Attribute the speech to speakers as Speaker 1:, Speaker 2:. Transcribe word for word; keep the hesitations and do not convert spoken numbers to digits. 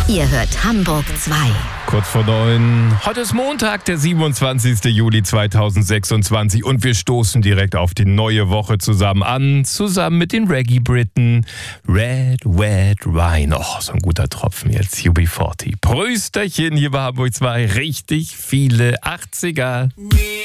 Speaker 1: Ihr hört Hamburg zwei.
Speaker 2: Kurz vor neun. Heute ist Montag, der siebenundzwanzigster Juli zweitausendsechsundzwanzig und wir stoßen direkt auf die neue Woche zusammen an, zusammen mit den Reggae-Briten. Red, Wet Wine. Oh, so ein guter Tropfen jetzt. U B vierzig. Prösterchen hier bei Hamburg zwei. Richtig viele achtziger.